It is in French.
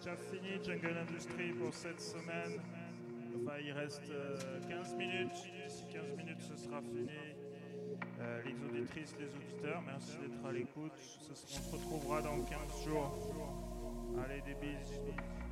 déjà fini Jungle Industry pour cette semaine. Enfin, il reste 15 minutes. D'ici 15 minutes, ce sera fini. Les auditrices, les auditeurs, merci d'être à l'écoute. On se retrouvera dans 15 jours. Allez, des bises.